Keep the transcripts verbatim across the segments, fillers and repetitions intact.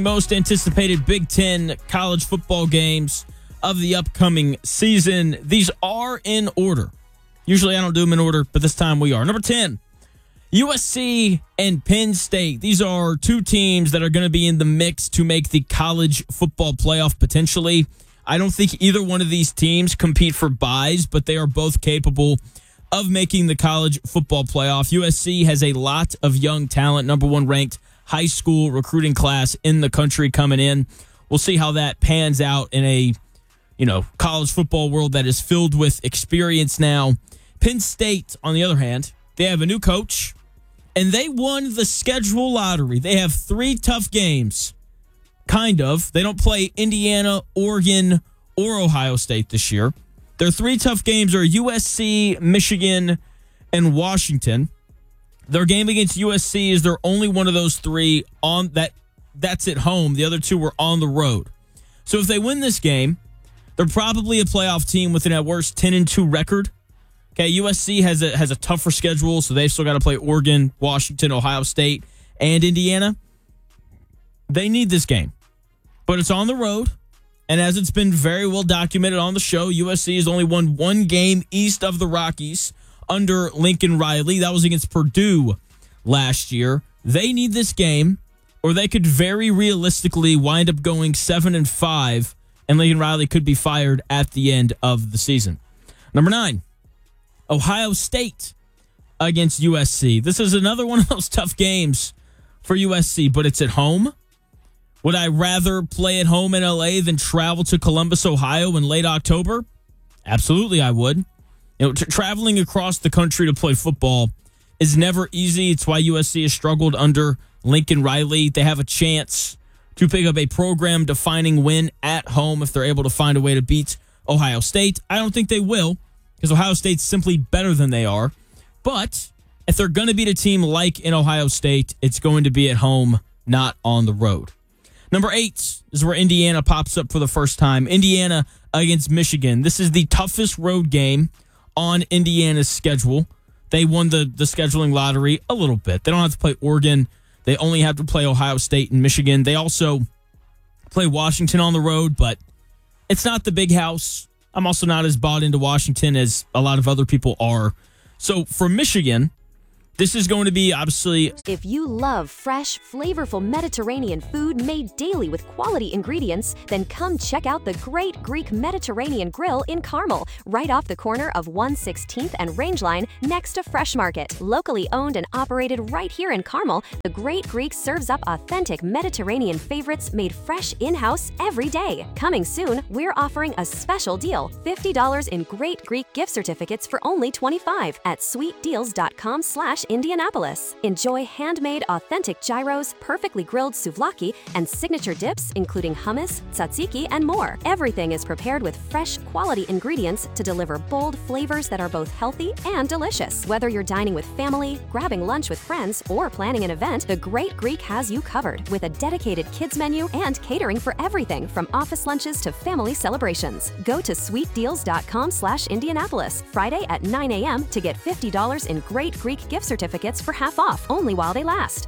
Most anticipated Big Ten college football games of the upcoming season. These are in order. Usually I don't do them in order, but this time we are. Number ten, U S C and Penn State. These are two teams that are going to be in the mix to make the college football playoff potentially. I don't think either one of these teams compete for byes, but they are both capable of making the college football playoff. U S C has a lot of young talent, number one ranked high school recruiting class in the country coming in. We'll see how that pans out in a, you know, college football world that is filled with experience now. Penn State, on the other hand, they have a new coach, and they won the schedule lottery. They have three tough games, kind of. They don't play Indiana, Oregon, or Ohio State this year. Their three tough games are U S C, Michigan, and Washington. Their game against U S C is their only one of those three on that that's at home. The other two were on the road. So if they win this game, they're probably a playoff team with an at worst ten and two record. Okay, U S C has a has a tougher schedule, so they've still got to play Oregon, Washington, Ohio State, and Indiana. They need this game. But it's on the road, and as it's been very well documented on the show, U S C has only won one game east of the Rockies under Lincoln Riley. That was against Purdue last year. They need this game, or they could very realistically wind up going seven and five, and Lincoln Riley could be fired at the end of the season. Number nine, Ohio State against U S C. This is another one of those tough games for U S C, but it's at home. Would I rather play at home in L A than travel to Columbus, Ohio in late October? Absolutely, I would. You know, t- traveling across the country to play football is never easy. It's why U S C has struggled under Lincoln Riley. They have a chance to pick up a program-defining win at home if they're able to find a way to beat Ohio State. I don't think they will, because Ohio State's simply better than they are. But if they're going to beat a team like in Ohio State, it's going to be at home, not on the road. Number eight is where Indiana pops up for the first time. Indiana against Michigan. This is the toughest road game on Indiana's schedule. They won the, the scheduling lottery a little bit. They don't have to play Oregon. They only have to play Ohio State and Michigan. They also play Washington on the road, but it's not the big house. I'm also not as bought into Washington as a lot of other people are. So for Michigan, this is going to be obviously... If you love fresh, flavorful Mediterranean food made daily with quality ingredients, then come check out the Great Greek Mediterranean Grill in Carmel, right off the corner of one sixteenth and Rangeline next to Fresh Market. Locally owned and operated right here in Carmel, the Great Greek serves up authentic Mediterranean favorites made fresh in-house every day. Coming soon, we're offering a special deal, fifty dollars in Great Greek gift certificates for only twenty-five dollars at sweet deals dot com slash Indianapolis. Enjoy handmade authentic gyros, perfectly grilled souvlaki, and signature dips including hummus, tzatziki, and more. Everything is prepared with fresh, quality ingredients to deliver bold flavors that are both healthy and delicious. Whether you're dining with family, grabbing lunch with friends, or planning an event, the Great Greek has you covered with a dedicated kids menu and catering for everything from office lunches to family celebrations. Go to sweet deals dot com slash Indianapolis Friday at nine a.m. to get fifty dollars in Great Greek gift certificates for half off, only while they last.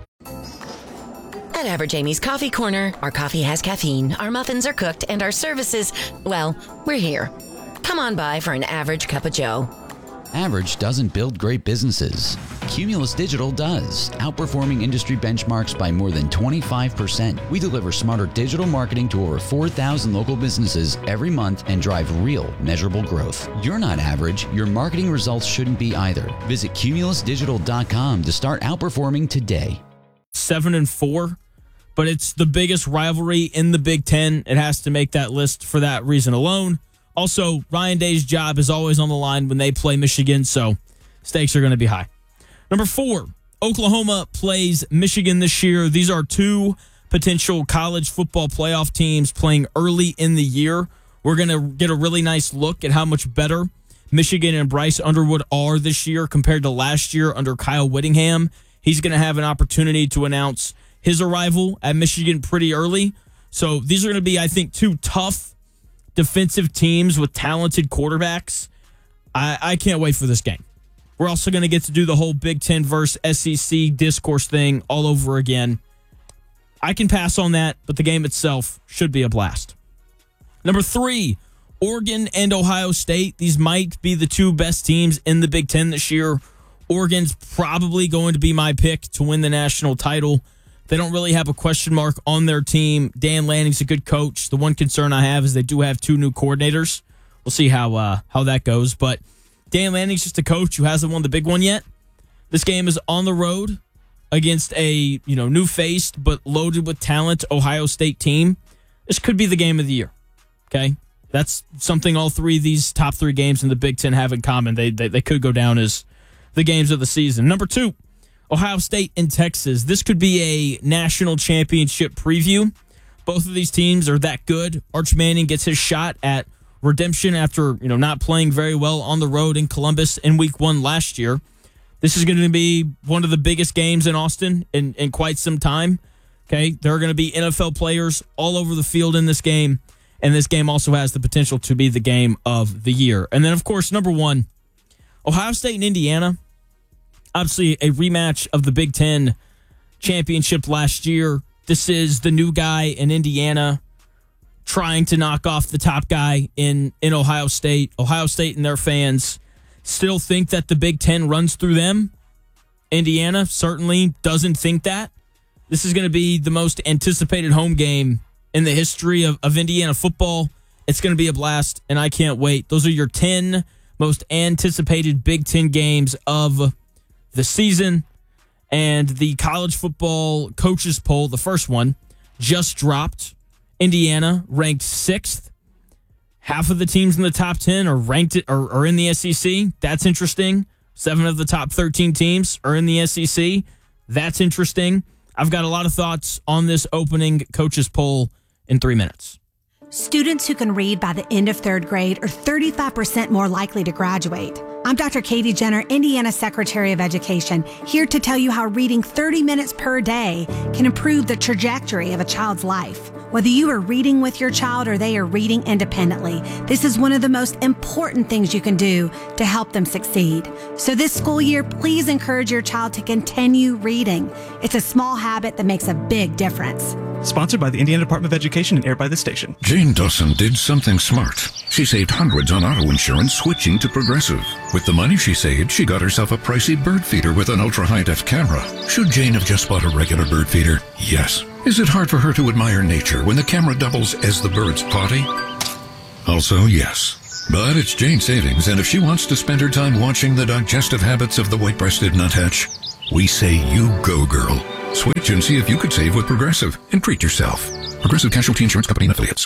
At Average Amy's Coffee Corner, our coffee has caffeine, our muffins are cooked, and our services, well, we're here. Come on by for an average cup of joe. Average doesn't build great businesses. Cumulus Digital does, outperforming industry benchmarks by more than twenty-five percent. We deliver smarter digital marketing to over four thousand local businesses every month and drive real, measurable growth. You're not average. Your marketing results shouldn't be either. Visit cumulus digital dot com to start outperforming today. Seven and four, but it's the biggest rivalry in the Big Ten. It has to make that list for that reason alone. Also, Ryan Day's job is always on the line when they play Michigan, so stakes are going to be high. Number four, Oklahoma plays Michigan this year. These are two potential college football playoff teams playing early in the year. We're going to get a really nice look at how much better Michigan and Bryce Underwood are this year compared to last year under Kyle Whittingham. He's going to have an opportunity to announce his arrival at Michigan pretty early. So these are going to be, I think, two tough defensive teams with talented quarterbacks. I, I can't wait for this game. We're also going to get to do the whole Big Ten versus S E C discourse thing all over again. I can pass on that, but the game itself should be a blast. Number three, Oregon and Ohio State. These might be the two best teams in the Big Ten this year. Oregon's probably going to be my pick to win the national title. They don't really have a question mark on their team. Dan Lanning's a good coach. The one concern I have is they do have two new coordinators. We'll see how uh, how that goes. But Dan Lanning's just a coach who hasn't won the big one yet. This game is on the road against a you know new-faced but loaded with talent Ohio State team. This could be the game of the year. Okay, that's something all three of these top three games in the Big Ten have in common. They, they they could go down as the games of the season. Number two, Ohio State and Texas. This could be a national championship preview. Both of these teams are that good. Arch Manning gets his shot at redemption after you know not playing very well on the road in Columbus in week one last year. This is going to be one of the biggest games in Austin in, in quite some time. Okay, there are going to be N F L players all over the field in this game. And this game also has the potential to be the game of the year. And then, of course, number one, Ohio State and Indiana. Obviously, a rematch of the Big Ten championship last year. This is the new guy in Indiana trying to knock off the top guy in, in Ohio State. Ohio State and their fans still think that the Big Ten runs through them. Indiana certainly doesn't think that. This is going to be the most anticipated home game in the history of, of Indiana football. It's going to be a blast, and I can't wait. Those are your ten most anticipated Big Ten games of the season. And the college football coaches poll, the first one, just dropped. Indiana ranked sixth. Half of the teams in the top ten are ranked are, are in the S E C. That's interesting. Seven of the top thirteen teams are in the S E C. That's interesting. I've got a lot of thoughts on this opening coaches poll in three minutes. Students who can read by the end of third grade are thirty-five percent more likely to graduate. I'm Doctor Katie Jenner, Indiana Secretary of Education, here to tell you how reading thirty minutes per day can improve the trajectory of a child's life. Whether you are reading with your child or they are reading independently, this is one of the most important things you can do to help them succeed. So this school year, please encourage your child to continue reading. It's a small habit that makes a big difference. Sponsored by the Indiana Department of Education and aired by this station. Jane Dawson did something smart. She saved hundreds on auto insurance switching to Progressive. With the money she saved, she got herself a pricey bird feeder with an ultra-high-def camera. Should Jane have just bought a regular bird feeder? Yes. Is it hard for her to admire nature when the camera doubles as the bird's potty? Also, yes. But it's Jane's savings, and if she wants to spend her time watching the digestive habits of the white-breasted nuthatch, we say you go, girl. Switch and see if you could save with Progressive and treat yourself. Progressive Casualty Insurance Company and Affiliates.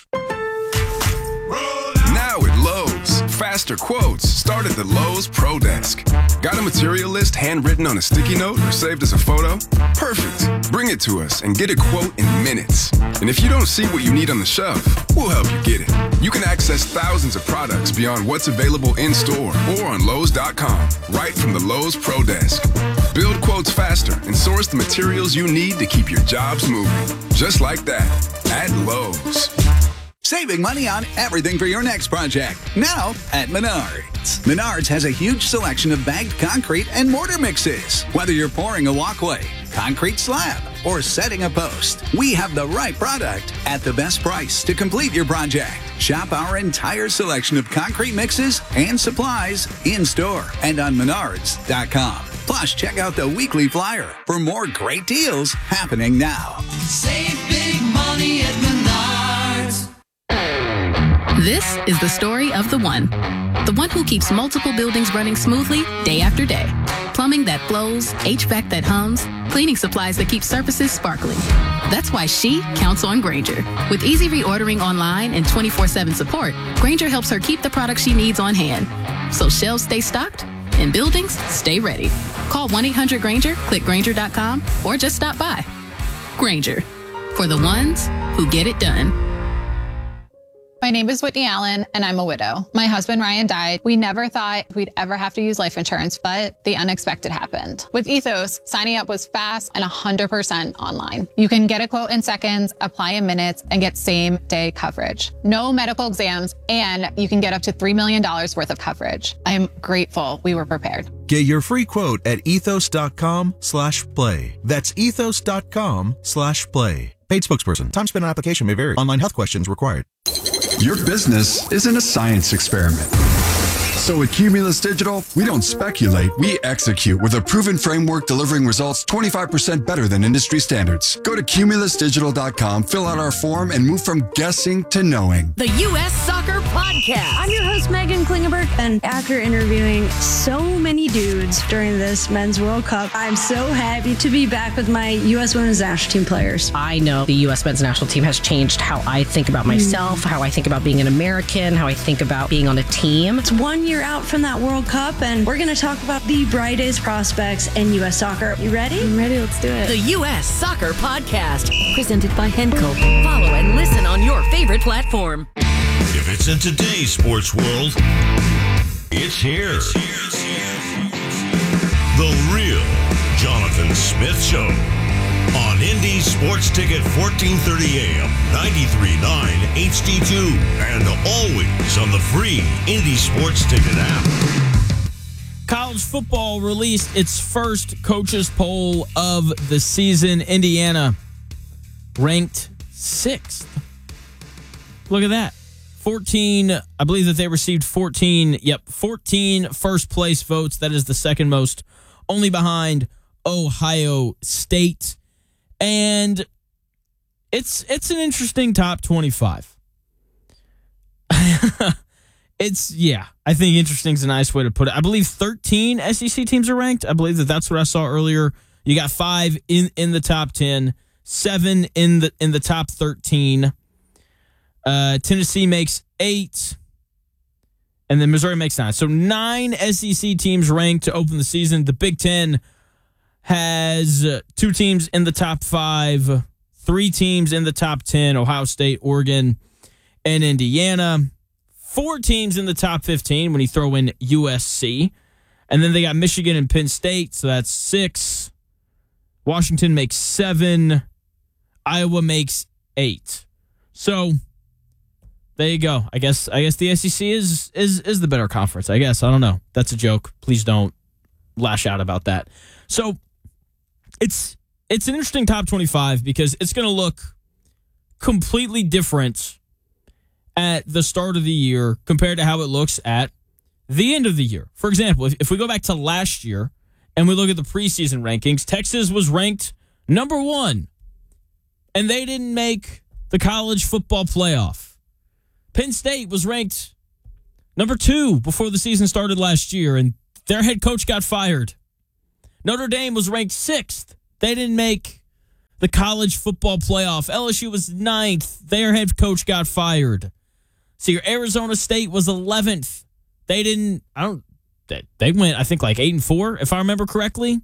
Now at Lowe's, faster quotes start at the Lowe's Pro Desk. Got a material list handwritten on a sticky note or saved as a photo? Perfect. Bring it to us and get a quote in minutes. And if you don't see what you need on the shelf, we'll help you get it. You can access thousands of products beyond what's available in store or on Lowe's dot com, right from the Lowe's Pro Desk. Build quotes faster and source the materials you need to keep your jobs moving. Just like that, at Lowe's. Saving money on everything for your next project. Now at Menards. Menards has a huge selection of bagged concrete and mortar mixes. Whether you're pouring a walkway, concrete slab, or setting a post, we have the right product at the best price to complete your project. Shop our entire selection of concrete mixes and supplies in store and on Menards dot com. Plus, check out the weekly flyer for more great deals happening now. Save big money at Menards. This is the story of the one. The one who keeps multiple buildings running smoothly day after day. Plumbing that flows, H V A C that hums, cleaning supplies that keep surfaces sparkling. That's why she counts on Grainger. With easy reordering online and twenty-four seven support, Grainger helps her keep the products she needs on hand. So shelves stay stocked and buildings stay ready. Call one eight hundred Grainger, click Grainger dot com, or just stop by. Grainger, for the ones who get it done. My name is Whitney Allen, and I'm a widow. My husband, Ryan, died. We never thought we'd ever have to use life insurance, but the unexpected happened. With Ethos, signing up was fast and one hundred percent online. You can get a quote in seconds, apply in minutes, and get same-day coverage. No medical exams, and you can get up to three million dollars worth of coverage. I am grateful we were prepared. Get your free quote at ethos dot com slash play. That's ethos dot com slash play. Paid spokesperson. Time spent on application may vary. Online health questions required. Your business isn't a science experiment. So at Cumulus Digital, we don't speculate, we execute with a proven framework delivering results twenty-five percent better than industry standards. Go to cumulus digital dot com, fill out our form, and move from guessing to knowing. The U S Soccer Podcast. I'm your host, Megan Klingenberg, and after interviewing so many dudes during this Men's World Cup, I'm so happy to be back with my U S Women's National Team players. I know the U S Men's National Team has changed how I think about myself, mm. how I think about being an American, how I think about being on a team. It's one year out from that World Cup, and we're going to talk about the brightest prospects in U S soccer. You ready? I'm ready. Let's do it. The U S Soccer Podcast, presented by Henkel. Follow and listen on your favorite platform. If it's in today's sports world, it's here. It's here, it's here. The real Jonathan Smith Show on Indy Sports Ticket fourteen thirty A M, ninety-three point nine H D two, and always on the free Indy Sports Ticket app. College football released its first coaches poll of the season. Indiana ranked sixth. Look at that. fourteen, I believe that they received fourteen, yep, fourteen first place votes. That is the second most, only behind Ohio State. And it's it's an interesting top twenty-five. It's, yeah, I think interesting is a nice way to put it. I believe thirteen S E C teams are ranked. I believe that that's what I saw earlier. You got five in, in the top ten, seven in the in the top thirteen. Uh, Tennessee makes eight, and then Missouri makes nine. So nine S E C teams ranked to open the season. The Big Ten has uh, two teams in the top five, three teams in the top ten, Ohio State, Oregon, and Indiana. Four teams in the top fifteen when you throw in U S C. And then they got Michigan and Penn State, so that's six. Washington makes seven. Iowa makes eight. So there you go. I guess I guess the S E C is is is the better conference, I guess. I don't know. That's a joke. Please don't lash out about that. So it's it's an interesting top twenty-five because it's going to look completely different at the start of the year compared to how it looks at the end of the year. For example, if, if we go back to last year and we look at the preseason rankings, Texas was ranked number one, and they didn't make the college football playoff. Penn State was ranked number two before the season started last year, and their head coach got fired. Notre Dame was ranked sixth. They didn't make the college football playoff. L S U was ninth. Their head coach got fired. So your Arizona State was eleventh. They didn't, I don't, they, they went, I think, like eight and four, if I remember correctly.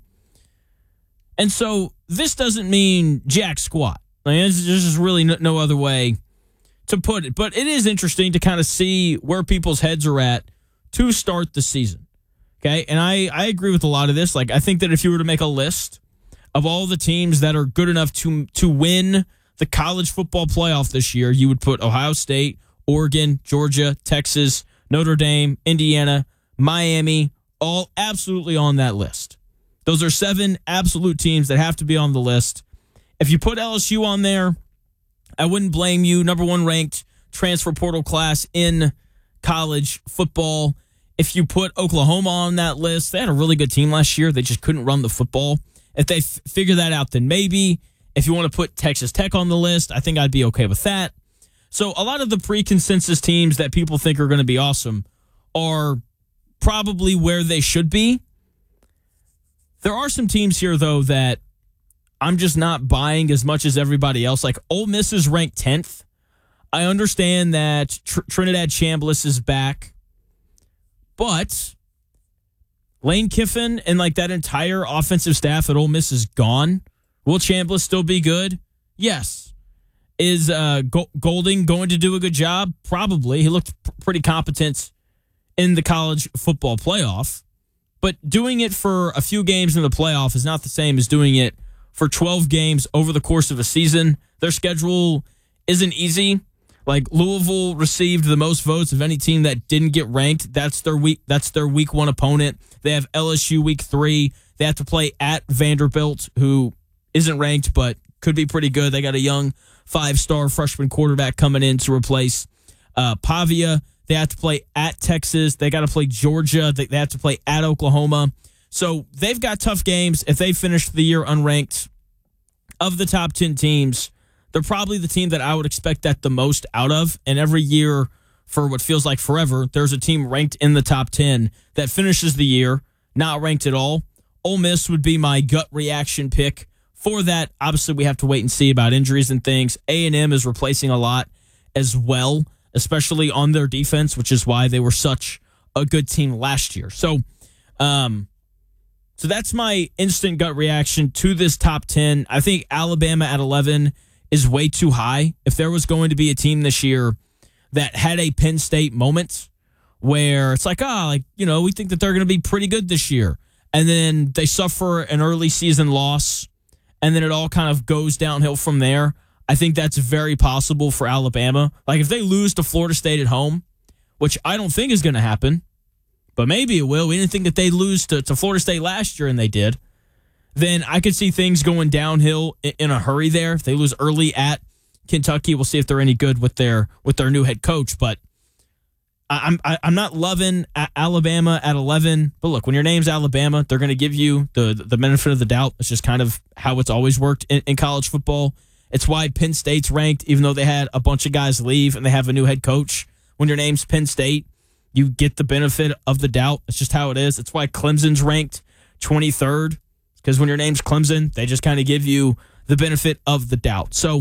And so this doesn't mean jack squat. I mean, there's just really no, no other way to put it. But it is interesting to kind of see where people's heads are at to start the season. Okay. And I, I agree with a lot of this. Like, I think that if you were to make a list of all the teams that are good enough to to win the college football playoff this year, you would put Ohio State, Oregon, Georgia, Texas, Notre Dame, Indiana, Miami, all absolutely on that list. Those are seven absolute teams that have to be on the list. If you put L S U on there, I wouldn't blame you. Number one ranked transfer portal class in college football. If you put Oklahoma on that list, they had a really good team last year. They just couldn't run the football. If they f- figure that out, then maybe. If you want to put Texas Tech on the list, I think I'd be okay with that. So a lot of the pre-consensus teams that people think are going to be awesome are probably where they should be. There are some teams here, though, that I'm just not buying as much as everybody else. Like Ole Miss is ranked tenth. I understand that Tr- Trinidad Chambliss is back, but Lane Kiffin and like that entire offensive staff at Ole Miss is gone. Will Chambliss still be good? Yes. Is uh, Go- Golding going to do a good job? Probably. He looked p- pretty competent in the college football playoff. But doing it for a few games in the playoff is not the same as doing it for twelve games over the course of a season. Their schedule isn't easy. Like Louisville received the most votes of any team that didn't get ranked. That's their week. That's their week one opponent. They have L S U week three. They have to play at Vanderbilt, who isn't ranked but could be pretty good. They got a young five-star freshman quarterback coming in to replace uh, Pavia. They have to play at Texas. They got to play Georgia. They, they have to play at Oklahoma. So they've got tough games. If they finish the year unranked, of the top ten teams, they're probably the team that I would expect that the most out of. And every year, for what feels like forever, there's a team ranked in the top ten that finishes the year not ranked at all. Ole Miss would be my gut reaction pick for that. Obviously, we have to wait and see about injuries and things. A and M is replacing a lot as well, especially on their defense, which is why they were such a good team last year. So, um, so that's my instant gut reaction to this top ten. I think Alabama at eleven is way too high. If there was going to be a team this year that had a Penn State moment where it's like, ah, oh, like, you know, we think that they're going to be pretty good this year, and then they suffer an early season loss, and then it all kind of goes downhill from there. I think that's very possible for Alabama. Like, if they lose to Florida State at home, which I don't think is going to happen, but maybe it will. We didn't think that they'd lose to, to Florida State last year, and they did. Then I could see things going downhill in, in a hurry there. If they lose early at Kentucky, we'll see if they're any good with their with their new head coach. But I'm I, I'm not loving Alabama at eleven. But look, when your name's Alabama, they're going to give you the the benefit of the doubt. It's just kind of how it's always worked in, in college football. It's why Penn State's ranked, even though they had a bunch of guys leave and they have a new head coach. When your name's Penn State, you get the benefit of the doubt. It's just how it is. It's why Clemson's ranked twenty-third, because when your name's Clemson, they just kind of give you the benefit of the doubt. So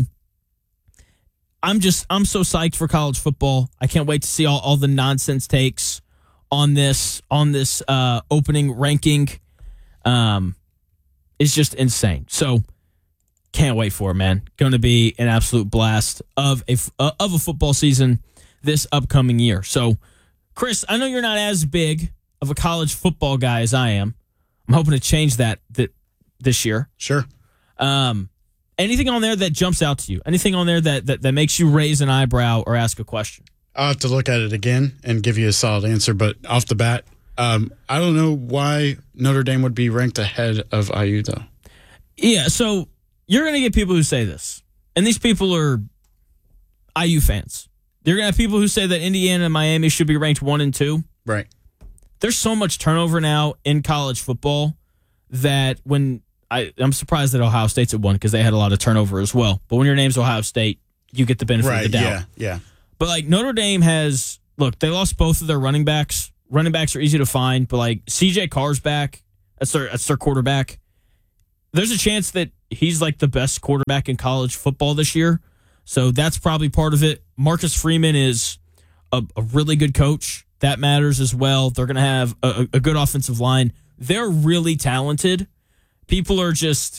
I'm just, I'm so psyched for college football. I can't wait to see all, all the nonsense takes on this, on this uh, opening ranking. Um, it's just insane. So can't wait for it, man. Going to be an absolute blast of a, uh, of a football season this upcoming year. So, Chris, I know you're not as big of a college football guy as I am. I'm hoping to change that th- this year. Sure. Um, anything on there that jumps out to you? Anything on there that, that, that makes you raise an eyebrow or ask a question? I'll have to look at it again and give you a solid answer, but off the bat, um, I don't know why Notre Dame would be ranked ahead of I U, though. Yeah, so you're going to get people who say this, and these people are I U fans. You're going to have people who say that Indiana and Miami should be ranked one and two. Right. There's so much turnover now in college football that when I, I'm surprised that Ohio State's at one because they had a lot of turnover as well. But when your name's Ohio State, you get the benefit right, of the doubt. Yeah, yeah. But like Notre Dame has, look, they lost both of their running backs. Running backs are easy to find, but like C J Carr's back. That's their, that's their quarterback. There's a chance that he's like the best quarterback in college football this year. So that's probably part of it. Marcus Freeman is a, a really good coach. That matters as well. They're going to have a, a good offensive line. They're really talented. People are just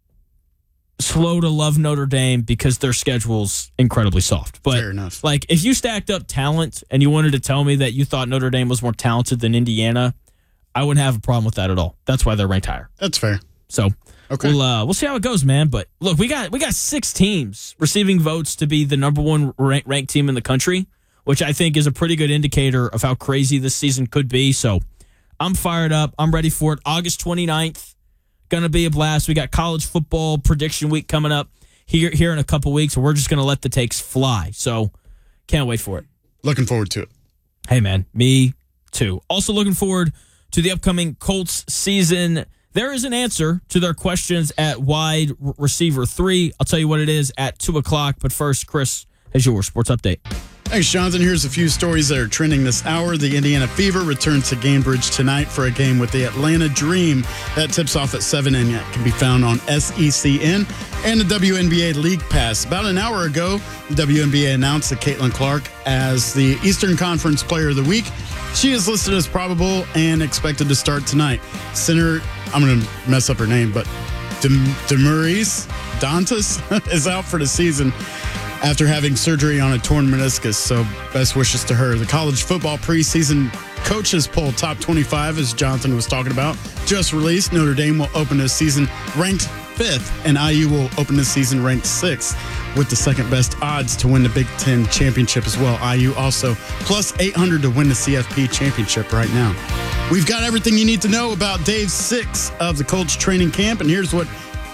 slow to love Notre Dame because their schedule's incredibly soft. But fair enough. Like, if you stacked up talent and you wanted to tell me that you thought Notre Dame was more talented than Indiana, I wouldn't have a problem with that at all. That's why they're ranked higher. That's fair. So okay. we'll uh, we'll see how it goes, man. But look, we got we got six teams receiving votes to be the number one rank, ranked team in the country, which I think is a pretty good indicator of how crazy this season could be. So I'm fired up. I'm ready for it. August twenty-ninth, gonna be a blast. We got college football prediction week coming up here here in a couple weeks, and we're just gonna let the takes fly. So can't wait for it. Looking forward to it. Hey, man, me too. Also looking forward to the upcoming Colts season. There is an answer to their questions at wide receiver three. I'll tell you what it is at two o'clock. But first, Chris has your sports update. Thanks, Jonathan. Here's a few stories that are trending this hour. The Indiana Fever returns to Gainbridge tonight for a game with the Atlanta Dream. That tips off at seven and yet can be found on S E C N and the W N B A League Pass. About an hour ago, the W N B A announced that Caitlin Clark as the Eastern Conference Player of the Week. She is listed as probable and expected to start tonight. Center, I'm going to mess up her name, but Demarise Dantas is out for the season after having surgery on a torn meniscus, so best wishes to her. The college football preseason coaches poll top twenty-five, as Jonathan was talking about, just released. Notre Dame will open the season ranked fifth, and I U will open the season ranked sixth, with the second best odds to win the Big Ten championship as well. I U also plus eight hundred to win the C F P championship right now. We've got everything you need to know about day six of the Colts training camp, and here's what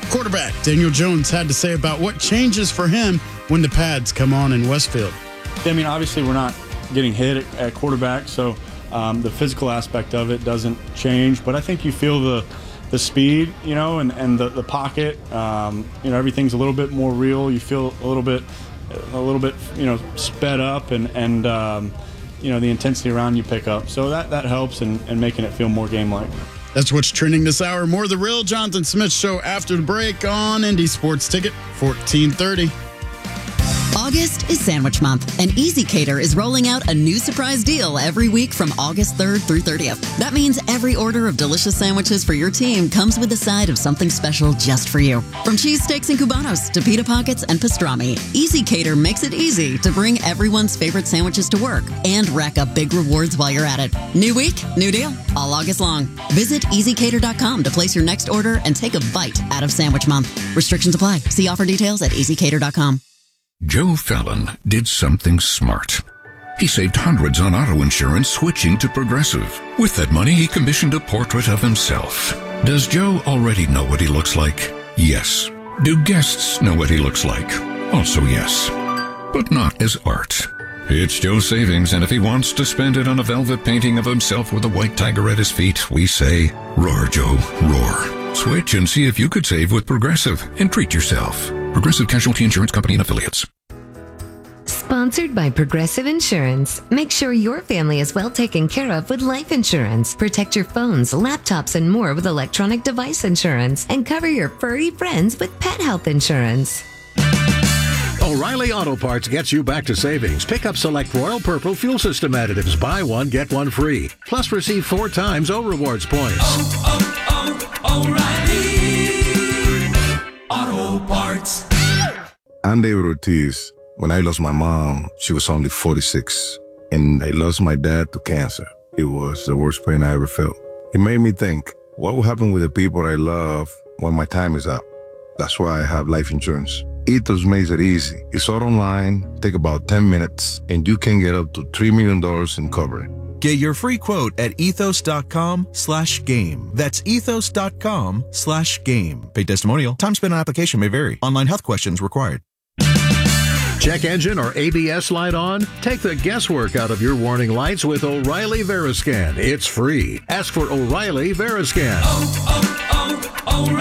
Quarterback Daniel Jones had to say about what changes for him when the pads come on in Westfield. I mean, obviously we're not getting hit at, at quarterback, so um, the physical aspect of it doesn't change. But I think you feel the the speed, you know, and, and the, the pocket. Um, you know, everything's a little bit more real. You feel a little bit, a little bit, you know, sped up, and and um, you know, the intensity around you pick up. So that that helps in, in making it feel more game-like. That's what's trending this hour. More of the real Jonathan Smith Show after the break on Indy Sports Ticket, fourteen thirty. August is Sandwich Month, and EasyCater is rolling out a new surprise deal every week from August third through thirtieth. That means every order of delicious sandwiches for your team comes with a side of something special just for you. From cheesesteaks and cubanos to pita pockets and pastrami, EasyCater makes it easy to bring everyone's favorite sandwiches to work and rack up big rewards while you're at it. New week, new deal, all August long. Visit easy cater dot com to place your next order and take a bite out of Sandwich Month. Restrictions apply. See offer details at easy cater dot com. Joe Fallon did something smart. He saved hundreds on auto insurance switching to Progressive. With that money, he commissioned a portrait of himself. Does Joe already know what he looks like? Yes. Do guests know what he looks like? Also yes. But not as art. It's Joe's savings, and if he wants to spend it on a velvet painting of himself with a white tiger at his feet, we say, roar, Joe, roar. Switch and see if you could save with Progressive and treat yourself. Progressive Casualty Insurance Company and Affiliates. Sponsored by Progressive Insurance. Make sure your family is well taken care of with life insurance. Protect your phones, laptops, and more with electronic device insurance. And cover your furry friends with pet health insurance. O'Reilly Auto Parts gets you back to savings. Pick up select Royal Purple fuel system additives. Buy one, get one free. Plus receive four times O Rewards points. Oh, oh, oh, O'Reilly Auto Parts. I'm David Ortiz. When I lost my mom, she was only forty-six. And I lost my dad to cancer. It was the worst pain I ever felt. It made me think, what will happen with the people I love when my time is up? That's why I have life insurance. Ethos makes it easy. It's all online, take about ten minutes, and you can get up to three million dollars in coverage. Get your free quote at ethos.com slash game. That's ethos.com slash game. Paid testimonial. Time spent on application may vary. Online health questions required. Check engine or A B S light on? Take the guesswork out of your warning lights with O'Reilly Veriscan. It's free. Ask for O'Reilly Veriscan. Oh,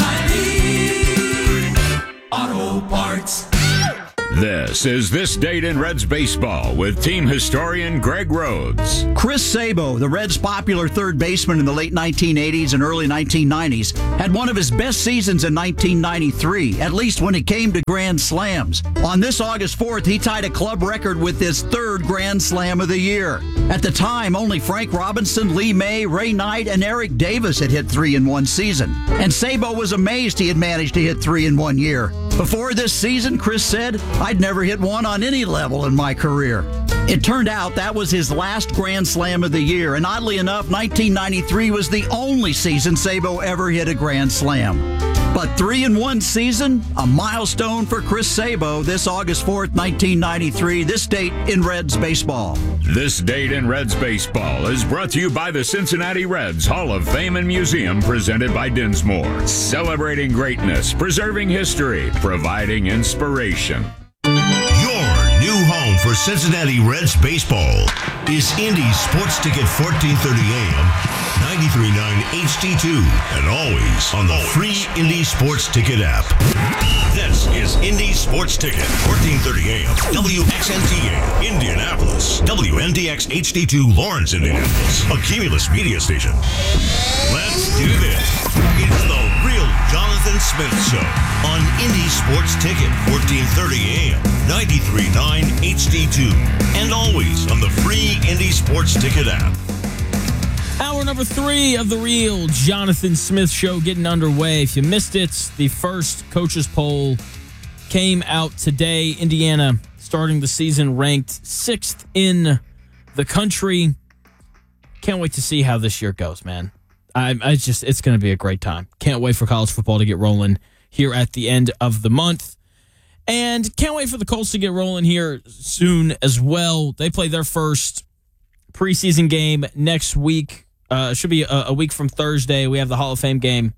oh, oh, O'Reilly Auto Parts. This is This Date in Reds Baseball with team historian Greg Rhodes. Chris Sabo, the Reds' popular third baseman in the late nineteen eighties and early nineteen nineties, had one of his best seasons in nineteen ninety-three, at least when it came to grand slams. On this August fourth, he tied a club record with his third grand slam of the year. At the time, only Frank Robinson, Lee May, Ray Knight, and Eric Davis had hit three in one season. And Sabo was amazed he had managed to hit three in one year. Before this season, Chris said, I'd never hit one on any level in my career. It turned out that was his last Grand Slam of the year, and oddly enough, nineteen ninety-three was the only season Sabo ever hit a Grand Slam. But three in one season, a milestone for Chris Sabo this August fourth, nineteen ninety-three, this date in Reds baseball. This Date in Reds Baseball is brought to you by the Cincinnati Reds Hall of Fame and Museum, presented by Dinsmore. Celebrating greatness, preserving history, providing inspiration. New home for Cincinnati Reds baseball is Indy Sports Ticket fourteen thirty A M, ninety-three point nine H D two, and always on the free Indy Sports Ticket app. This is Indy Sports Ticket, fourteen thirty A M, W X N T A, Indianapolis, W N D X H D two, Lawrence, Indianapolis, a Cumulus media station. Let's do this. It's the real Jonathan Smith Show on Indy Sports Ticket, fourteen thirty A M, ninety-three point nine H D two, and always on the free Indy Sports Ticket app. Hour number three of the real Jonathan Smith Show getting underway. If you missed it, the first coaches poll came out today. Indiana starting the season ranked sixth in the country. Can't wait to see how this year goes, man. I, I just it's going to be a great time. Can't wait for college football to get rolling here at the end of the month. And can't wait for the Colts to get rolling here soon as well. They play their first preseason game next week. Uh, it should be a, a week from Thursday. We have the Hall of Fame game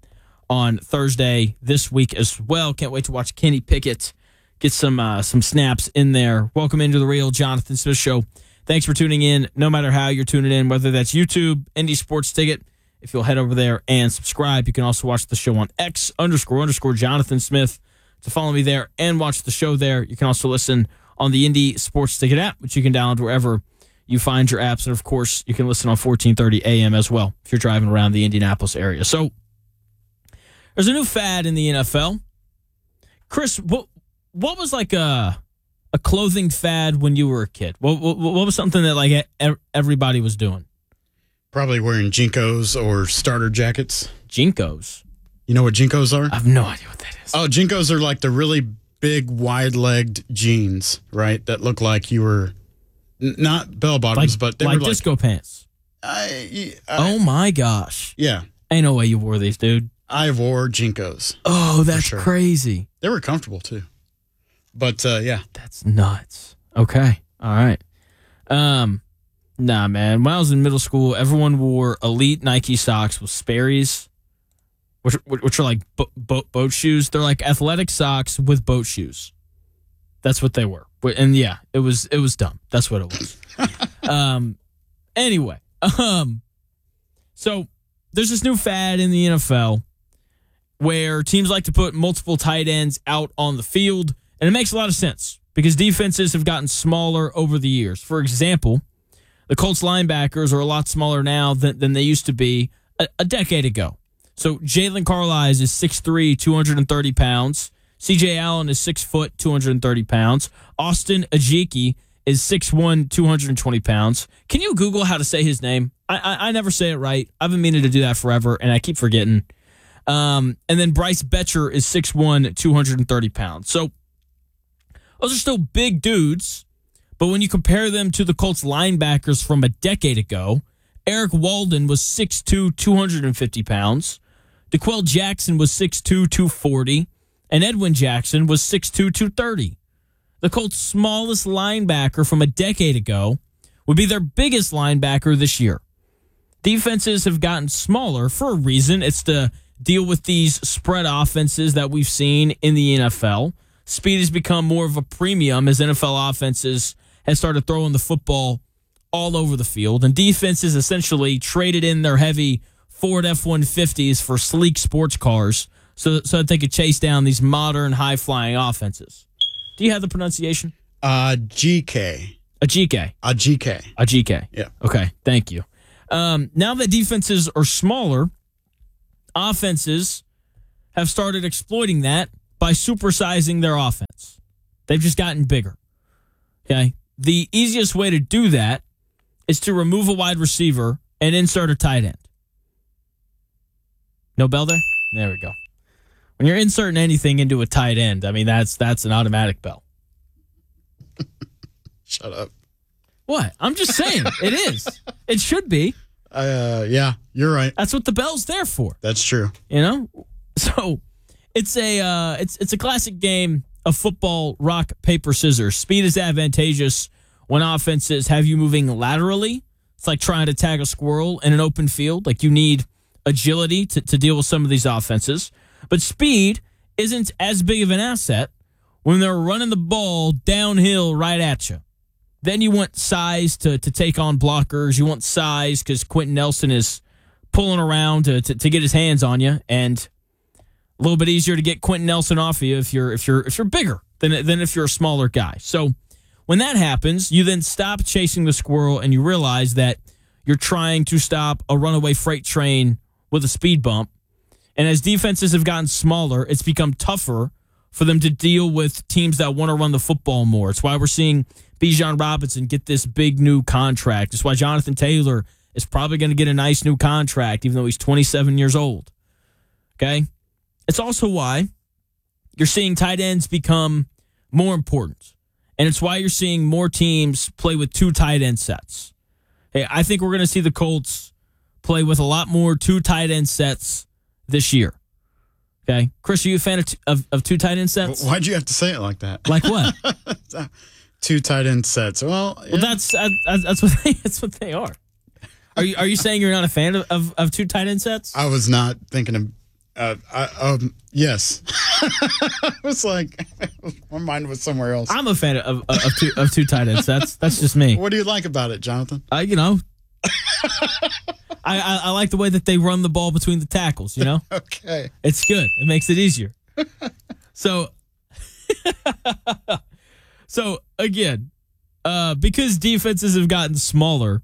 on Thursday this week as well. Can't wait to watch Kenny Pickett get some uh, some snaps in there. Welcome into the Real Jonathan Smith Show. Thanks for tuning in, no matter how you're tuning in, whether that's YouTube, Indy Sports Ticket. If you'll head over there and subscribe, you can also watch the show on X underscore underscore Jonathan Smith to follow me there and watch the show there. You can also listen on the Indy Sports Ticket app, which you can download wherever you find your apps. And, of course, you can listen on fourteen thirty A M as well if you're driving around the Indianapolis area. So there's a new fad in the N F L. Chris, what what was like a a clothing fad when you were a kid? What what, what was something that like everybody was doing? Probably wearing Jinkos or starter jackets. Jinkos? You know what Jinkos are? I have no idea what that is. Oh, Jinkos are like the really big, wide-legged jeans, right? That look like you were n- not bell-bottoms, like, but they like were like disco pants. I, I, oh, my gosh. Yeah. Ain't no way you wore these, dude. I wore Jinkos. Oh, that's sure. crazy. They were comfortable, too. But, uh, yeah. That's nuts. Okay. All right. Um... Nah, man. When I was in middle school, everyone wore elite Nike socks with Sperry's, which, which are like bo- bo- boat shoes. They're like athletic socks with boat shoes. That's what they were. And yeah, it was it was dumb. That's what it was. um. Anyway, um. So there's this new fad in the N F L where teams like to put multiple tight ends out on the field, and it makes a lot of sense because defenses have gotten smaller over the years. For example, the Colts linebackers are a lot smaller now than, than they used to be a, a decade ago. So Jalen Carlisle is six three, two hundred thirty pounds. C J Allen is six foot, two hundred thirty pounds. Austin Ajiki is six one, two hundred twenty pounds. Can you Google how to say his name? I, I, I never say it right. I've been meaning to do that forever, and I keep forgetting. Um, and then Bryce Betcher is six one, two hundred thirty pounds. So those are still big dudes. But when you compare them to the Colts linebackers from a decade ago, Eric Walden was six two, two hundred fifty pounds. DeQuell Jackson was six two, two forty. And Edwin Jackson was six two, two thirty. The Colts' smallest linebacker from a decade ago would be their biggest linebacker this year. Defenses have gotten smaller for a reason. It's to deal with these spread offenses that we've seen in the N F L. Speed has become more of a premium as N F L offenses has started throwing the football all over the field. And defenses essentially traded in their heavy Ford F one fifties for sleek sports cars so, so that they could chase down these modern, high-flying offenses. Do you have the pronunciation? Uh, G K. A G K. A G K. A G K. Yeah. Okay, thank you. Um, now that defenses are smaller, offenses have started exploiting that by supersizing their offense. They've just gotten bigger. Okay? The easiest way to do that is to remove a wide receiver and insert a tight end. No bell there? There we go. When you're inserting anything into a tight end, I mean, that's that's an automatic bell. Shut up. What? I'm just saying. It is. It should be. Uh, yeah, you're right. That's what the bell's there for. That's true. You know? So it's a uh, it's it's a classic game of football, rock, paper, scissors. Speed is advantageous when offenses have you moving laterally. It's like trying to tag a squirrel in an open field. Like you need agility to, to deal with some of these offenses. But speed isn't as big of an asset when they're running the ball downhill right at you. Then you want size to, to take on blockers. You want size because Quentin Nelson is pulling around to, to, to get his hands on you. And a little bit easier to get Quentin Nelson off of you if you're if you're if you're bigger than than if you're a smaller guy. So when that happens, you then stop chasing the squirrel and you realize that you're trying to stop a runaway freight train with a speed bump. And as defenses have gotten smaller, it's become tougher for them to deal with teams that want to run the football more. It's why we're seeing Bijan Robinson get this big new contract. It's why Jonathan Taylor is probably going to get a nice new contract, even though he's twenty-seven years old. Okay? It's also why you're seeing tight ends become more important. And it's why you're seeing more teams play with two tight end sets. Hey, I think we're going to see the Colts play with a lot more two tight end sets this year. Okay? Chris, are you a fan of, t- of, of two tight end sets? Why'd you have to say it like that? Like what? Two tight end sets. Well, yeah. well that's uh, that's what they that's what they are. Are you are you saying you're not a fan of, of, of two tight end sets? I was not thinking of Uh, I, um, yes. I was like, my mind was somewhere else. I'm a fan of of, of, two, of two tight ends. That's that's just me. What do you like about it, Jonathan? Uh, you know, I, I I like the way that they run the ball between the tackles. You know, okay, it's good. It makes it easier. So, so again, uh, because defenses have gotten smaller.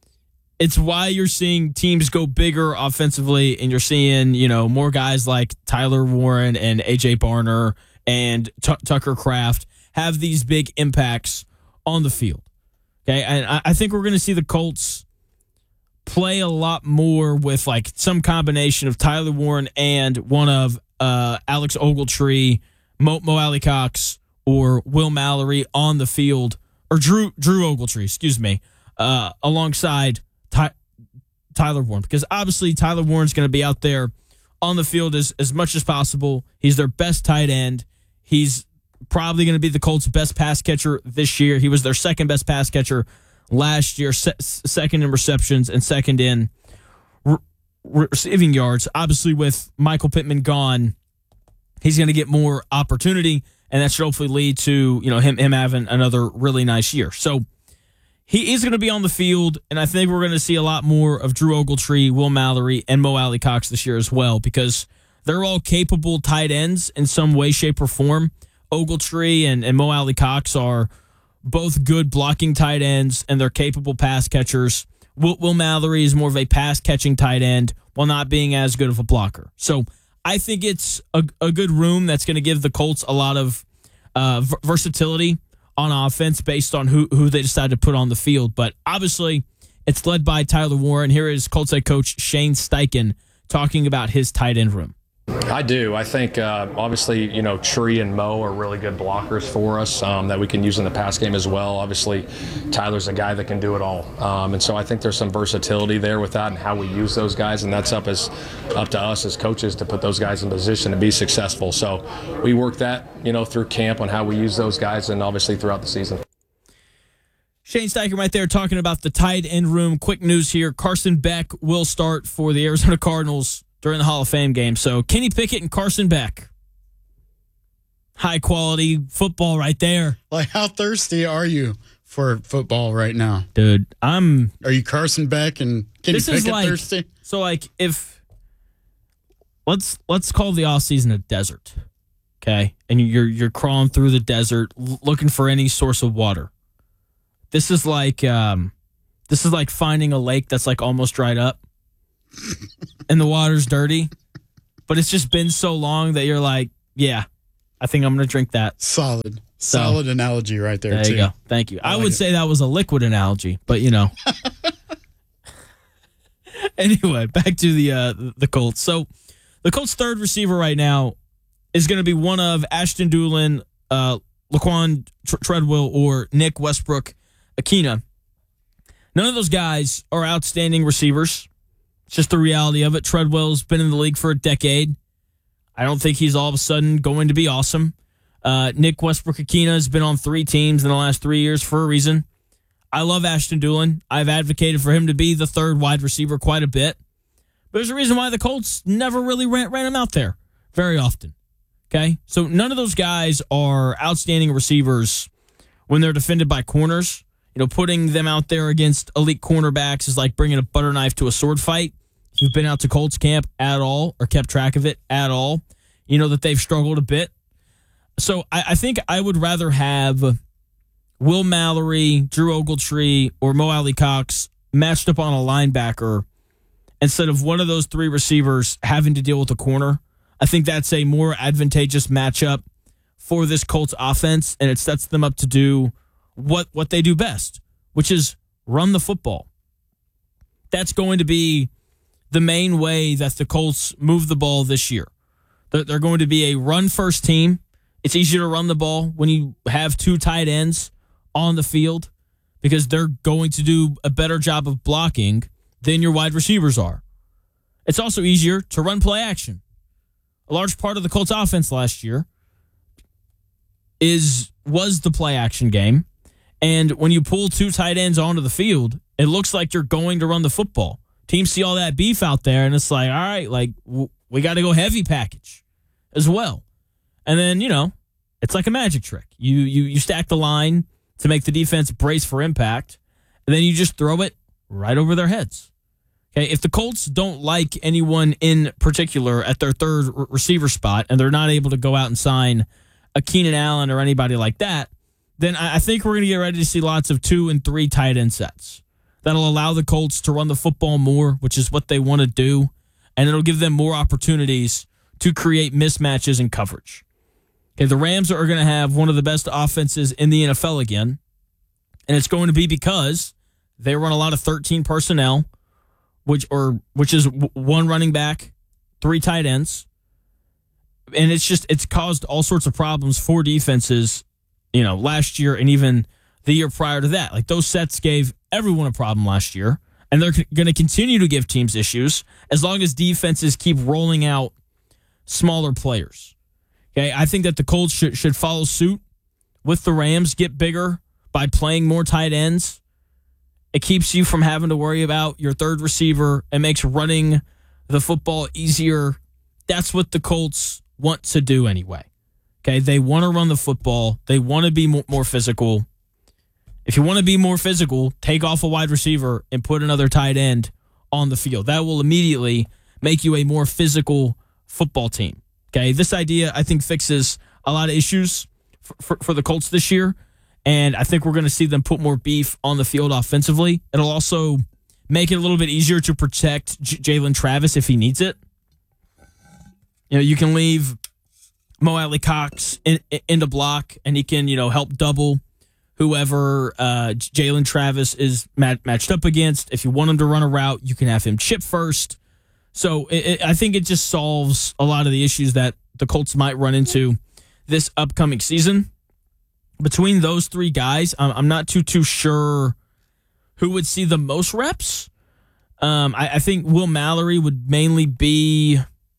It's why you're seeing teams go bigger offensively, and you're seeing, you know, more guys like Tyler Warren and A J Barner and T- Tucker Kraft have these big impacts on the field. Okay, and I, I think we're going to see the Colts play a lot more with like some combination of Tyler Warren and one of uh, Alex Ogletree, Mo, Mo Alley-Cox, or Will Mallory on the field, or Drew Drew Ogletree, excuse me, uh, alongside Ty- Tyler Warren, because obviously Tyler Warren's going to be out there on the field as, as much as possible. He's their best tight end. He's probably going to be the Colts' best pass catcher this year. He was their second best pass catcher last year, se- second in receptions and second in re- receiving yards. Obviously, with Michael Pittman gone, he's going to get more opportunity, and that should hopefully lead to, you know, him him having another really nice year. So he is going to be on the field, and I think we're going to see a lot more of Drew Ogletree, Will Mallory, and Mo Alley-Cox this year as well, because they're all capable tight ends in some way, shape, or form. Ogletree and, and Mo Alley-Cox are both good blocking tight ends, and they're capable pass catchers. Will, Will Mallory is more of a pass-catching tight end while not being as good of a blocker. So I think it's a, a good room that's going to give the Colts a lot of uh, v- versatility on offense based on who, who they decide to put on the field. But obviously, it's led by Tyler Warren. Here is Colts head coach Shane Steichen talking about his tight end room. I do. I think, uh, obviously, you know, Tree and Mo are really good blockers for us um, that we can use in the pass game as well. Obviously, Tyler's a guy that can do it all. Um, and so I think there's some versatility there with that and how we use those guys. And that's up as up to us as coaches to put those guys in position to be successful. So we work that, you know, through camp on how we use those guys and obviously throughout the season. Shane Steichen right there talking about the tight end room. Quick news here. Carson Beck will start for the Arizona Cardinals during the Hall of Fame game. So Kenny Pickett and Carson Beck. High quality football right there. Like, how thirsty are you for football right now? Dude, I'm... Are you Carson Beck and Kenny this Pickett is like, thirsty? So, like, if... Let's let's call the offseason a desert, okay? And you're you're crawling through the desert looking for any source of water. This is like um, this is like finding a lake that's like almost dried up. And the water's dirty, but it's just been so long that you're like, yeah, I think I'm going to drink that. Solid. So, Solid analogy right there, there too. you go. Thank you. I, I like would it. say that was a liquid analogy, but you know. Anyway, back to the uh, the Colts. So the Colts' third receiver right now is going to be one of Ashton Doolin, uh, Laquan Tr- Treadwell, or Nick Westbrook Akina. None of those guys are outstanding receivers. It's just the reality of it. Treadwell's been in the league for a decade. I don't think he's all of a sudden going to be awesome. Uh, Nick Westbrook Akina has been on three teams in the last three years for a reason. I love Ashton Doolin. I've advocated for him to be the third wide receiver quite a bit. But there's a reason why the Colts never really ran, ran him out there very often. Okay? So none of those guys are outstanding receivers when they're defended by corners. You know, putting them out there against elite cornerbacks is like bringing a butter knife to a sword fight. If you've been out to Colts camp at all or kept track of it at all, you know that they've struggled a bit. So I, I think I would rather have Will Mallory, Drew Ogletree, or Mo Alley-Cox matched up on a linebacker instead of one of those three receivers having to deal with a corner. I think that's a more advantageous matchup for this Colts offense, and it sets them up to do what, what they do best, which is run the football. That's going to be the main way that the Colts move the ball this year. They're, they're going to be a run-first team. It's easier to run the ball when you have two tight ends on the field because they're going to do a better job of blocking than your wide receivers are. It's also easier to run play action. A large part of the Colts offense last year is was the play action game. And when you pull two tight ends onto the field, it looks like you're going to run the football. Teams see all that beef out there, and it's like, all right, like, w- we got to go heavy package as well. And then, you know, it's like a magic trick. You, you, you stack the line to make the defense brace for impact, and then you just throw it right over their heads. Okay, if the Colts don't like anyone in particular at their third r- receiver spot and they're not able to go out and sign a Keenan Allen or anybody like that, then I, I think we're going to get ready to see lots of two and three tight end sets. That'll allow the Colts to run the football more, which is what they want to do, and it'll give them more opportunities to create mismatches in coverage. Okay, the Rams are going to have one of the best offenses in the N F L again, and it's going to be because they run a lot of thirteen personnel, which or which is one running back, three tight ends, and it's just it's caused all sorts of problems for defenses, you know, last year and even the year prior to that. Like those sets gave everyone a problem last year, and they're going to continue to give teams issues as long as defenses keep rolling out smaller players. Okay, I think that the Colts should should follow suit with the Rams, get bigger by playing more tight ends. It keeps you from having to worry about your third receiver. It makes running the football easier. That's what the Colts want to do anyway. Okay, they want to run the football. They want to be more, more physical. If you want to be more physical, take off a wide receiver and put another tight end on the field. That will immediately make you a more physical football team. Okay, this idea, I think, fixes a lot of issues for, for, for the Colts this year, and I think we're going to see them put more beef on the field offensively. It'll also make it a little bit easier to protect J- Jalen Travis if he needs it. You know, you can leave Mo Alley-Cox in, in, in the block, and he can, you know, help double whoever uh, Jalen Travis is mat- matched up against. If you want him to run a route, you can have him chip first. So it, it, I think it just solves a lot of the issues that the Colts might run into this upcoming season. Between those three guys, I'm, I'm not too too sure who would see the most reps. Um, I, I think Will Mallory would mainly be.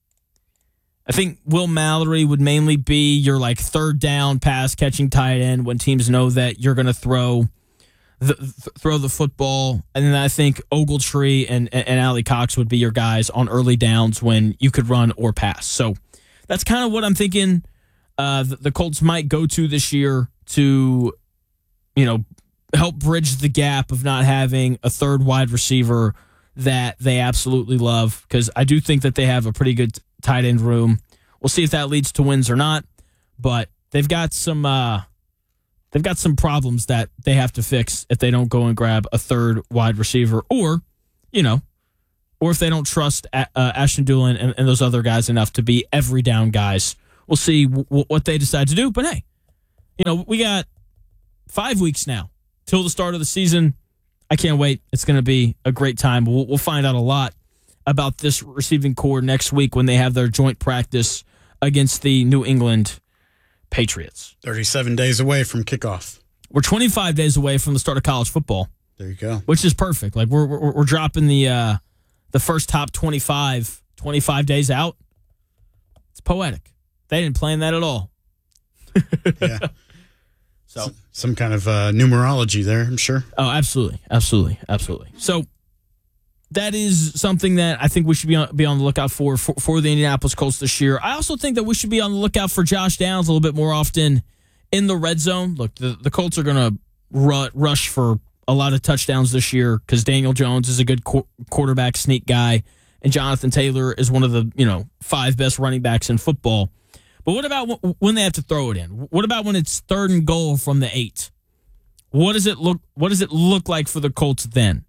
I think Will Mallory would mainly be your like third down pass catching tight end when teams know that you're going to throw. The, th- throw the football, and then I think Ogletree and, and, and Alley-Cox would be your guys on early downs when you could run or pass. So that's kind of what I'm thinking uh, the, the Colts might go to this year to, you know, help bridge the gap of not having a third wide receiver that they absolutely love, because I do think that they have a pretty good tight end room. We'll see if that leads to wins or not, but they've got some uh, they've got some problems that they have to fix if they don't go and grab a third wide receiver, or you know, or if they don't trust uh, Ashton Dulin and, and those other guys enough to be every down guys. We'll see w- what they decide to do. But hey, you know, we got five weeks now till the start of the season. I can't wait. It's going to be a great time. We'll, we'll find out a lot about this receiving core next week when they have their joint practice against the New England Patriots. thirty-seven days away from kickoff. We're twenty-five days away from the start of college football. There you go. Which is perfect. Like we're we're, we're dropping the uh, the first top twenty-five, twenty-five days out. It's poetic. They didn't plan that at all. Yeah. So some kind of uh, numerology there, I'm sure. Oh, absolutely, absolutely, absolutely. So that is something that I think we should be on, be on the lookout for, for for the Indianapolis Colts this year. I also think that we should be on the lookout for Josh Downs a little bit more often in the red zone. Look, the, the Colts are going to ru- rush for a lot of touchdowns this year because Daniel Jones is a good qu- quarterback sneak guy, and Jonathan Taylor is one of the you know five best running backs in football. But what about when they have to throw it in? What about when it's third and goal from the eight? What does it look? What does it look like for the Colts then?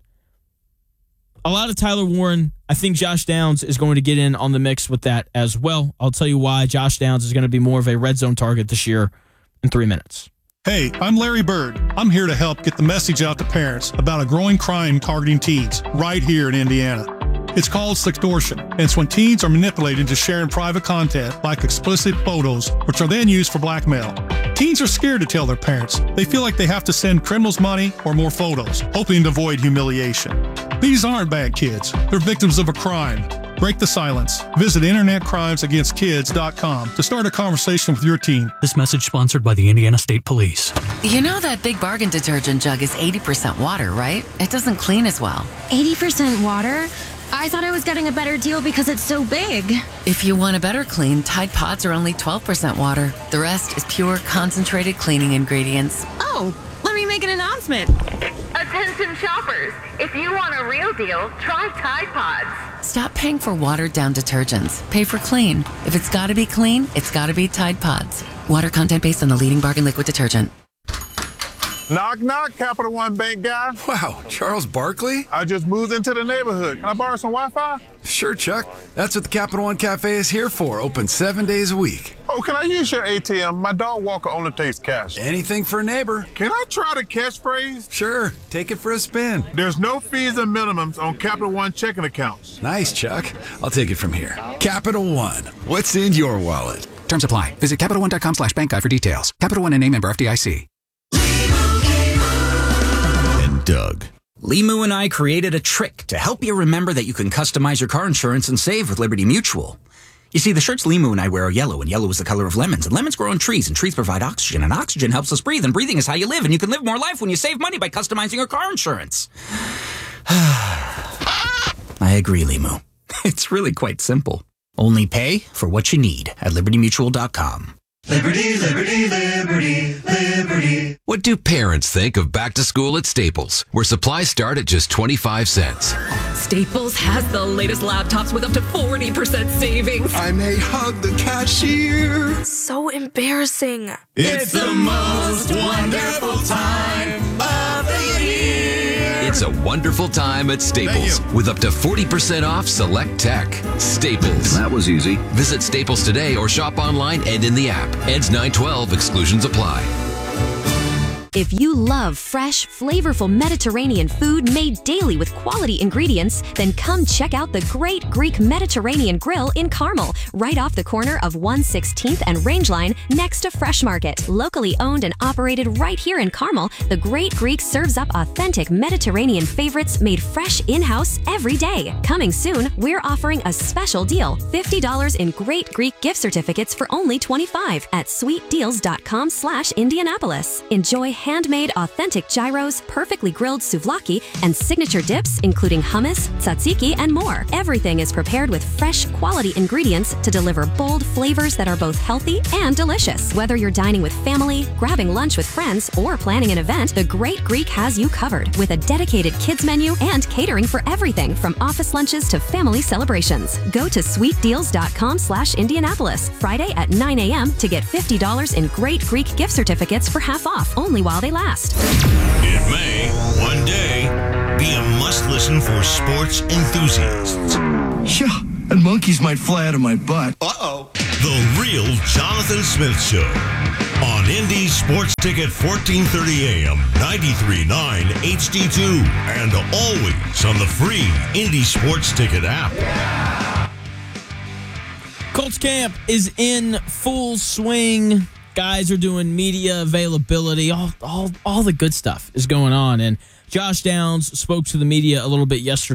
A lot of Tyler Warren. I think Josh Downs is going to get in on the mix with that as well. I'll tell you why. Josh Downs is going to be more of a red zone target this year in three minutes. Hey, I'm Larry Bird. I'm here to help get the message out to parents about a growing crime targeting teens right here in Indiana. It's called sextortion, and it's when teens are manipulated into sharing private content like explicit photos, which are then used for blackmail. Teens are scared to tell their parents. They feel like they have to send criminals money or more photos, hoping to avoid humiliation. These aren't bad kids. They're victims of a crime. Break the silence. Visit internet crimes against kids dot com to start a conversation with your teen. This message sponsored by the Indiana State Police. You know that Big Bargain detergent jug is eighty percent water, right? It doesn't clean as well. eighty percent water? I thought I was getting a better deal because it's so big. If you want a better clean, Tide Pods are only twelve percent water. The rest is pure, concentrated cleaning ingredients. Oh, let me make an announcement. Attention shoppers, if you want a real deal, try Tide Pods. Stop paying for watered-down detergents. Pay for clean. If it's gotta be clean, it's gotta be Tide Pods. Water content based on the leading bargain liquid detergent. Knock, knock, Capital One Bank guy. Wow, Charles Barkley? I just moved into the neighborhood. Can I borrow some Wi-Fi? Sure, Chuck. That's what the Capital One Cafe is here for. Open seven days a week. Oh, can I use your A T M? My dog walker only takes cash. Anything for a neighbor. Can I try the catchphrase? Sure. Take it for a spin. There's no fees and minimums on Capital One checking accounts. Nice, Chuck. I'll take it from here. Capital One. What's in your wallet? Terms apply. Visit CapitalOne.com slash bank guide for details. Capital One and a member F D I C. Doug. Limu and I created a trick to help you remember that you can customize your car insurance and save with Liberty Mutual. You see, the shirts Limu and I wear are yellow, and yellow is the color of lemons, and lemons grow on trees, and trees provide oxygen, and oxygen helps us breathe, and breathing is how you live, and you can live more life when you save money by customizing your car insurance. I agree, Limu. It's really quite simple. Only pay for what you need at liberty mutual dot com. Liberty, liberty, liberty, liberty. What do parents think of back to school at Staples, where supplies start at just twenty-five cents? Staples has the latest laptops with up to forty percent savings. I may hug the cashier. So embarrassing. It's the most wonderful time of the year. It's a wonderful time at Staples with up to forty percent off select tech. Staples. That was easy. Visit Staples today or shop online and in the app. Ends nine twelve. Exclusions apply. If you love fresh, flavorful Mediterranean food made daily with quality ingredients, then come check out the Great Greek Mediterranean Grill in Carmel, right off the corner of one sixteenth and Rangeline next to Fresh Market. Locally owned and operated right here in Carmel, the Great Greek serves up authentic Mediterranean favorites made fresh in-house every day. Coming soon, we're offering a special deal, fifty dollars in Great Greek gift certificates for only twenty-five dollars at sweet deals dot com slash Indianapolis. Enjoy handmade authentic gyros, perfectly grilled souvlaki, and signature dips, including hummus, tzatziki, and more. Everything is prepared with fresh, quality ingredients to deliver bold flavors that are both healthy and delicious. Whether you're dining with family, grabbing lunch with friends, or planning an event, the Great Greek has you covered with a dedicated kids menu and catering for everything from office lunches to family celebrations. Go to sweet deals dot com slash Indianapolis Friday at nine a.m. to get fifty dollars in Great Greek gift certificates for half off, only while they last. It may, one day, be a must-listen for sports enthusiasts. Yeah, and monkeys might fly out of my butt. Uh-oh. The Real Jonathan Smith Show on Indy Sports Ticket, fourteen thirty a.m., ninety-three point nine H D two, and always on the free Indy Sports Ticket app. Colts camp is in full swing. Guys are doing media availability. All, all, all the good stuff is going on. And Josh Downs spoke to the media a little bit yesterday.